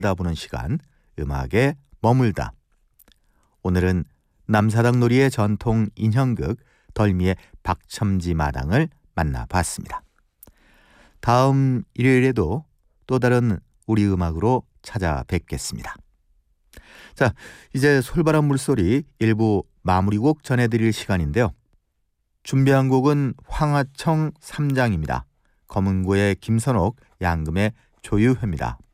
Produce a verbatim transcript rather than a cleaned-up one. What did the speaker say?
보는 시간, 음악에 머물다. 오늘은 남사당 놀이의 전통 인형극 덜미의 박첨지 마당을 만나봤습니다. 다음 일요일에도 또 다른 우리 음악으로 찾아뵙겠습니다. 자, 이제 솔바람 물소리 일부 마무리곡 전해드릴 시간인데요. 준비한 곡은 황하청 삼 장입니다. 검은고의 김선옥, 양금의 조유회입니다.